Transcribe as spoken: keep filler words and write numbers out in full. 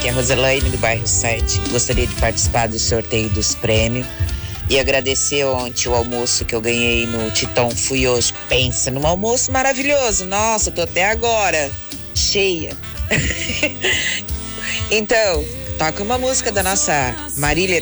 aqui é a Roselaine do bairro sete. Gostaria de participar do sorteio dos prêmios e agradecer ontem o almoço que eu ganhei no Titão. Fui hoje, pensa, num almoço maravilhoso. Nossa, tô até agora cheia. Então, toca uma música da nossa Marília